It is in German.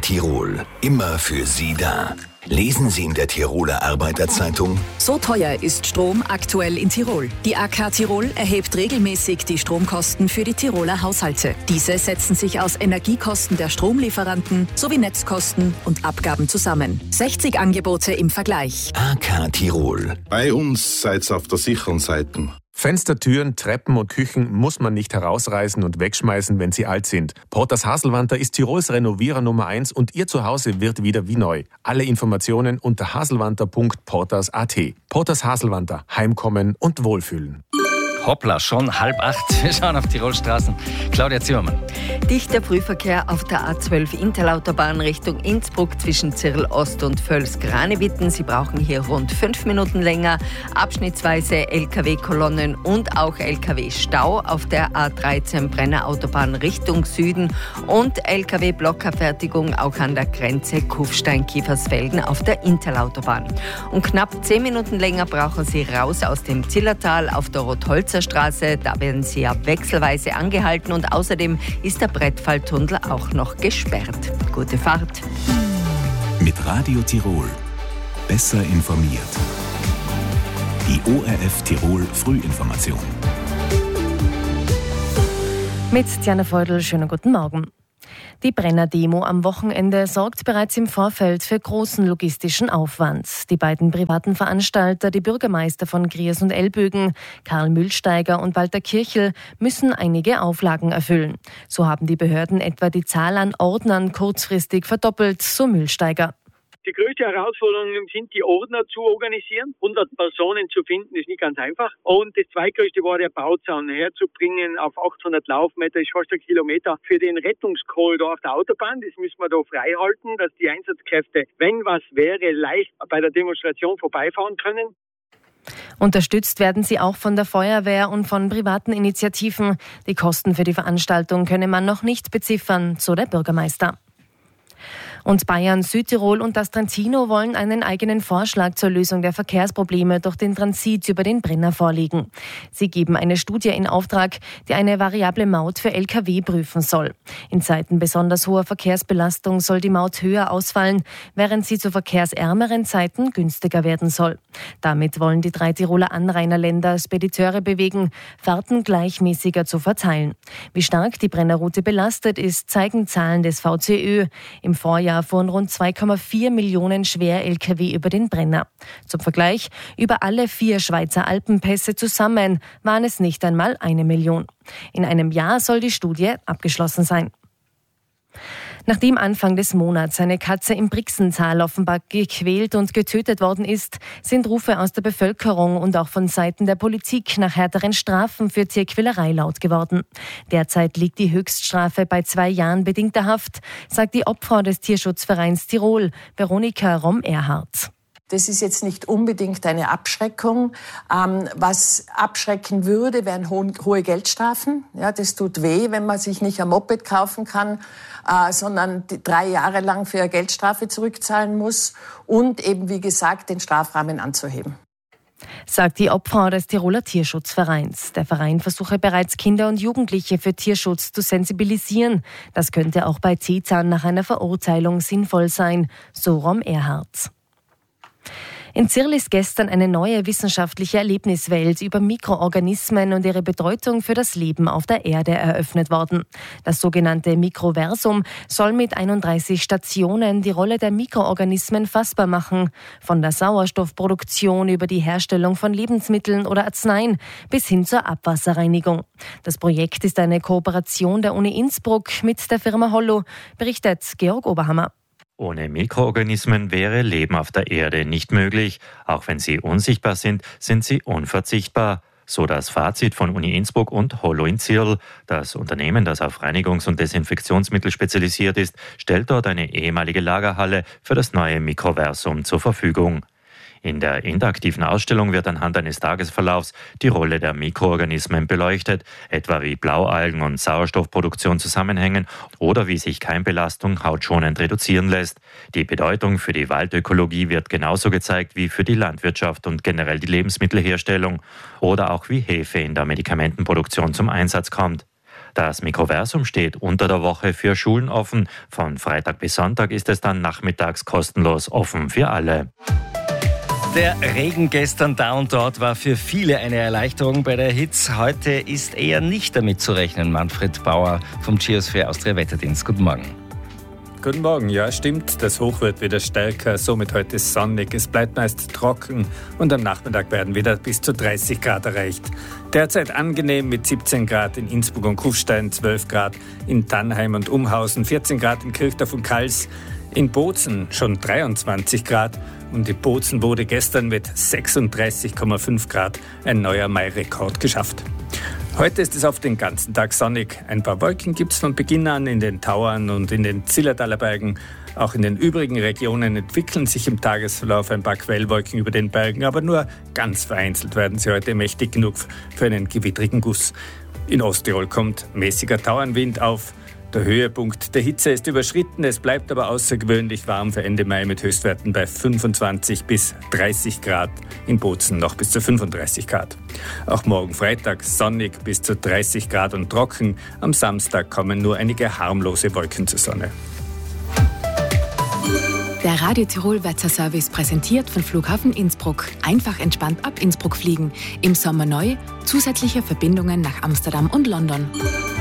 Tirol. Immer für Sie da. Lesen Sie in der Tiroler Arbeiterzeitung: So teuer ist Strom aktuell in Tirol. Die AK Tirol erhebt regelmäßig die Stromkosten für die Tiroler Haushalte. Diese setzen sich aus Energiekosten der Stromlieferanten sowie Netzkosten und Abgaben zusammen. 60 Angebote im Vergleich. AK Tirol. Bei uns seid ihr auf der sicheren Seite. Fenster, Türen, Treppen und Küchen muss man nicht herausreißen und wegschmeißen, wenn sie alt sind. Porters Haselwanter ist Tirols Renovierer Nummer 1 und Ihr Zuhause wird wieder wie neu. Alle Informationen unter haselwanter.porters.at. Porters Haselwanter. Heimkommen und Wohlfühlen. Hoppla, schon 7:30. Wir schauen auf Tirolstraßen. Claudia Zimmermann. Dichter Frühverkehr auf der A12 Interlautobahn Richtung Innsbruck zwischen Zirl Ost und Völz-Granewitten. Sie brauchen hier rund 5 Minuten länger. Abschnittsweise LKW-Kolonnen und auch LKW-Stau auf der A13 Brenner Autobahn Richtung Süden und LKW-Blockabfertigung auch an der Grenze Kufstein-Kiefersfelden auf der Interlautobahn. Und knapp 10 Minuten länger brauchen Sie raus aus dem Zillertal auf der Rotholzer Straße. Da werden Sie ja wechselweise angehalten und außerdem ist der Brettfalltunnel auch noch gesperrt. Gute Fahrt. Mit Radio Tirol. Besser informiert. Die ORF Tirol Frühinformation. Mit Diana Feudel, schönen guten Morgen. Die Brenner-Demo am Wochenende sorgt bereits im Vorfeld für großen logistischen Aufwand. Die beiden privaten Veranstalter, die Bürgermeister von Griers und Elbögen, Karl Mühlsteiger und Walter Kirchel, müssen einige Auflagen erfüllen. So haben die Behörden etwa die Zahl an Ordnern kurzfristig verdoppelt, so Mühlsteiger. Die größte Herausforderung sind, die Ordner zu organisieren. 100 Personen zu finden, ist nicht ganz einfach. Und das zweitgrößte war der Bauzaun herzubringen auf 800 Laufmeter, ist fast 1 Kilometer. Für den Rettungskorridor auf der Autobahn, das müssen wir da frei halten, dass die Einsatzkräfte, wenn was wäre, leicht bei der Demonstration vorbeifahren können. Unterstützt werden sie auch von der Feuerwehr und von privaten Initiativen. Die Kosten für die Veranstaltung könne man noch nicht beziffern, so der Bürgermeister. Und Bayern, Südtirol und das Trentino wollen einen eigenen Vorschlag zur Lösung der Verkehrsprobleme durch den Transit über den Brenner vorlegen. Sie geben eine Studie in Auftrag, die eine variable Maut für Lkw prüfen soll. In Zeiten besonders hoher Verkehrsbelastung soll die Maut höher ausfallen, während sie zu verkehrsärmeren Zeiten günstiger werden soll. Damit wollen die 3 Tiroler Anrainerländer Spediteure bewegen, Fahrten gleichmäßiger zu verteilen. Wie stark die Brennerroute belastet ist, zeigen Zahlen des VCÖ. Im Vorjahr fuhren rund 2,4 Millionen Schwer-Lkw über den Brenner. Zum Vergleich, über alle 4 Schweizer Alpenpässe zusammen waren es nicht einmal 1 Million. In einem Jahr soll die Studie abgeschlossen sein. Nachdem Anfang des Monats eine Katze im Brixental offenbar gequält und getötet worden ist, sind Rufe aus der Bevölkerung und auch von Seiten der Politik nach härteren Strafen für Tierquälerei laut geworden. Derzeit liegt die Höchststrafe bei 2 Jahren bedingter Haft, sagt die Obfrau des Tierschutzvereins Tirol, Veronika Romm-Erhardt. Das ist jetzt nicht unbedingt eine Abschreckung. Was abschrecken würde, wären hohe Geldstrafen. Ja, das tut weh, wenn man sich nicht ein Moped kaufen kann, sondern 3 Jahre lang für eine Geldstrafe zurückzahlen muss und eben, wie gesagt, den Strafrahmen anzuheben. Sagt die Obfrau des Tiroler Tierschutzvereins. Der Verein versuche bereits Kinder und Jugendliche für Tierschutz zu sensibilisieren. Das könnte auch bei Teezahn nach einer Verurteilung sinnvoll sein, so Romm-Erhardt. In Zirl ist gestern eine neue wissenschaftliche Erlebniswelt über Mikroorganismen und ihre Bedeutung für das Leben auf der Erde eröffnet worden. Das sogenannte Mikroversum soll mit 31 Stationen die Rolle der Mikroorganismen fassbar machen. Von der Sauerstoffproduktion über die Herstellung von Lebensmitteln oder Arzneien bis hin zur Abwasserreinigung. Das Projekt ist eine Kooperation der Uni Innsbruck mit der Firma Hollo, berichtet Georg Oberhammer. Ohne Mikroorganismen wäre Leben auf der Erde nicht möglich. Auch wenn sie unsichtbar sind, sind sie unverzichtbar. So das Fazit von Uni Innsbruck und Hollo in Zirl. Das Unternehmen, das auf Reinigungs- und Desinfektionsmittel spezialisiert ist, stellt dort eine ehemalige Lagerhalle für das neue Mikroversum zur Verfügung. In der interaktiven Ausstellung wird anhand eines Tagesverlaufs die Rolle der Mikroorganismen beleuchtet, etwa wie Blaualgen und Sauerstoffproduktion zusammenhängen oder wie sich Keimbelastung hautschonend reduzieren lässt. Die Bedeutung für die Waldökologie wird genauso gezeigt wie für die Landwirtschaft und generell die Lebensmittelherstellung oder auch wie Hefe in der Medikamentenproduktion zum Einsatz kommt. Das Mikroversum steht unter der Woche für Schulen offen. Von Freitag bis Sonntag ist es dann nachmittags kostenlos offen für alle. Der Regen gestern da und dort war für viele eine Erleichterung bei der Hitze. Heute ist eher nicht damit zu rechnen. Manfred Bauer vom Geosphere Austria Wetterdienst. Guten Morgen. Guten Morgen, ja stimmt, das Hoch wird wieder stärker, somit heute sonnig. Es bleibt meist trocken und am Nachmittag werden wieder bis zu 30 Grad erreicht. Derzeit angenehm mit 17 Grad in Innsbruck und Kufstein, 12 Grad in Tannheim und Umhausen, 14 Grad in Kirchdorf und Kals, in Bozen schon 23 Grad und in Bozen wurde gestern mit 36,5 Grad ein neuer Mai-Rekord geschafft. Heute ist es auf den ganzen Tag sonnig. Ein paar Wolken gibt es von Beginn an in den Tauern und in den Zillertaler Bergen. Auch in den übrigen Regionen entwickeln sich im Tagesverlauf ein paar Quellwolken über den Bergen, aber nur ganz vereinzelt werden sie heute mächtig genug für einen gewittrigen Guss. In Osttirol kommt mäßiger Tauernwind auf. Der Höhepunkt der Hitze ist überschritten, es bleibt aber außergewöhnlich warm für Ende Mai mit Höchstwerten bei 25 bis 30 Grad, in Bozen noch bis zu 35 Grad. Auch morgen Freitag sonnig bis zu 30 Grad und trocken, am Samstag kommen nur einige harmlose Wolken zur Sonne. Der Radio Tirol Wetterservice präsentiert von Flughafen Innsbruck. Einfach entspannt ab Innsbruck fliegen. Im Sommer neu, zusätzliche Verbindungen nach Amsterdam und London.